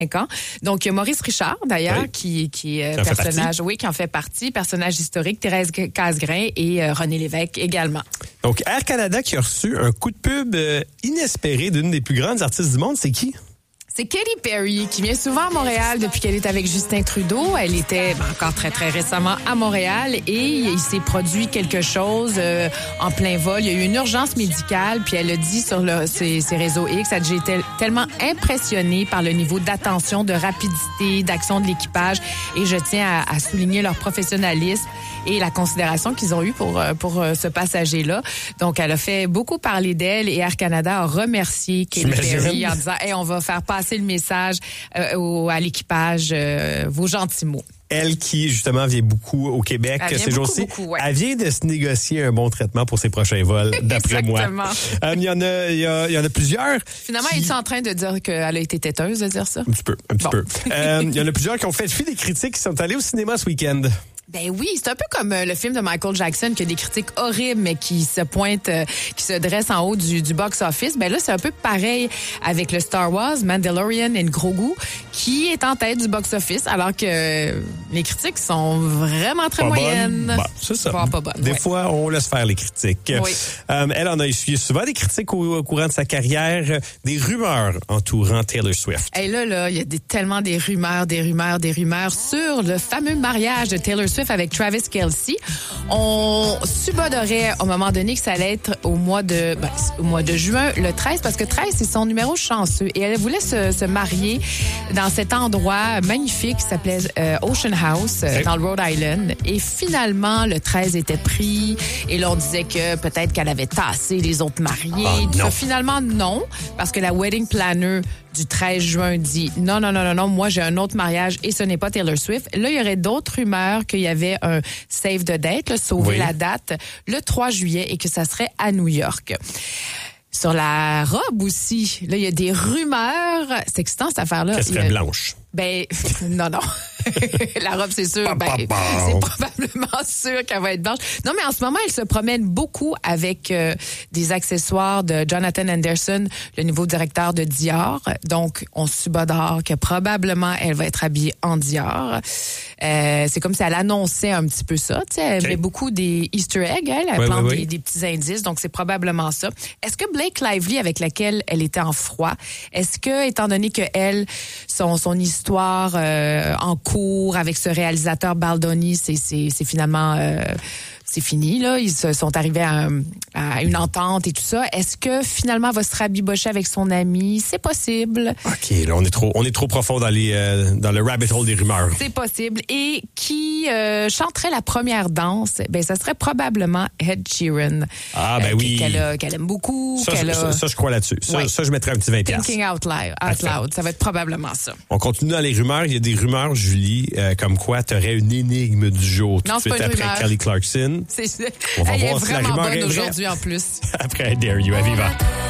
ans. Donc, il y a Maurice Richard, d'ailleurs, qui est personnage, qui en fait partie, personnage historique, Thérèse Casgrain et René Lévesque également. Donc, Air Canada qui a reçu un coup de pub inespéré d'une des plus grandes artistes du monde, c'est qui? C'est Katy Perry qui vient souvent à Montréal depuis qu'elle est avec Justin Trudeau. Elle était encore très, très récemment à Montréal et il s'est produit quelque chose en plein vol. Il y a eu une urgence médicale, puis elle a dit sur ses réseaux X, j'ai été tellement impressionnée par le niveau d'attention, de rapidité, d'action de l'équipage et je tiens à souligner leur professionnalisme et la considération qu'ils ont eue pour ce passager-là. Donc, elle a fait beaucoup parler d'elle et Air Canada a remercié Katy Perry en disant on va faire passer le message à l'équipage, vos gentils mots. Elle qui, justement, vient beaucoup au Québec ces jours-ci. Elle vient de se négocier un bon traitement pour ses prochains vols, d'après moi. Il y en a plusieurs. Finalement, elle est en train de dire qu'elle a été têteuse de dire ça? Un petit peu. Il y en a plusieurs qui ont fait fi des critiques qui sont allés au cinéma ce week-end. Ben oui, c'est un peu comme le film de Michael Jackson qui a des critiques horribles mais qui se pointe, qui se dresse en haut du box-office. Ben là, c'est un peu pareil avec le Star Wars, Mandalorian et Grogu qui est en tête du box-office alors que les critiques sont vraiment très moyennes. Bon, c'est ça. Pas bonnes. Des fois, on laisse faire les critiques. Oui. Elle en a essuyé souvent des critiques au courant de sa carrière, des rumeurs entourant Taylor Swift. Et là, il y a tellement des rumeurs sur le fameux mariage de Taylor Swift avec Travis Kelce. On subodorait au moment donné que ça allait être au mois de juin, le 13, parce que 13, c'est son numéro chanceux. Et elle voulait se marier dans cet endroit magnifique qui s'appelait Ocean House, dans le Rhode Island. Et finalement, le 13 était pris. Et là, on disait que peut-être qu'elle avait tassé les autres mariés. Finalement, non, parce que la wedding planner du 13 juin dit non, moi j'ai un autre mariage et ce n'est pas Taylor Swift. Là, il y aurait d'autres rumeurs qu'il y avait un save the date, sauver la date, le 3 juillet et que ça serait à New York. Sur la robe aussi, là, il y a des rumeurs. C'est excitant, cette affaire-là. Qu'elle serait blanche. Ben, non. La robe, c'est sûr. C'est probablement sûr qu'elle va être blanche. Non, mais en ce moment, elle se promène beaucoup avec des accessoires de Jonathan Anderson, le nouveau directeur de Dior. Donc, on subodore que probablement, elle va être habillée en Dior. C'est comme si elle annonçait un petit peu ça. Tu sais, elle met beaucoup des Easter eggs. Elle plante des petits indices. Donc, c'est probablement ça. Est-ce que Blake Lively, avec laquelle elle était en froid, est-ce que, étant donné que elle, son histoire en cours avec ce réalisateur Baldoni, c'est finalement c'est fini là, ils se sont arrivés à une entente et tout ça. Est-ce que finalement elle va se rabibocher avec son ami? C'est possible. OK, là on est trop profond dans le rabbit hole des rumeurs. C'est possible. Et qui chanterait la première danse? Ben ça serait probablement Ed Sheeran. Ah ben oui. Qu'elle aime beaucoup, ça je crois là-dessus. Ça je mettrais un petit 20$. Thinking out loud, ça va être probablement ça. On continue dans les rumeurs, il y a des rumeurs Julie comme quoi tu aurais une énigme du jour tout de suite après Kelly Clarkson. C'est ça. On va Elle voir est si la vraiment rumeur bonne est vraie. aujourd'hui en plus. Après Dare You à Viva.